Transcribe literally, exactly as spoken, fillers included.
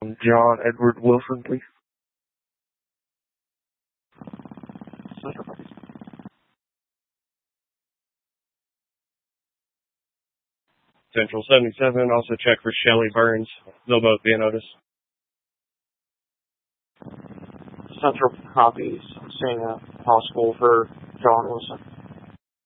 John Edward Wilson, please. Central copies. Central seventy-seven, also check for Shelley Burns. They'll both be in Otis. Central copies. I'm seeing a possible for John Wilson.